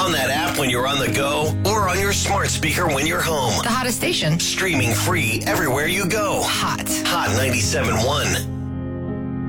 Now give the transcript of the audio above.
On that app when you're on the go, or on your smart speaker when you're home. The hottest station. Streaming free everywhere you go. Hot. Hot 97.1.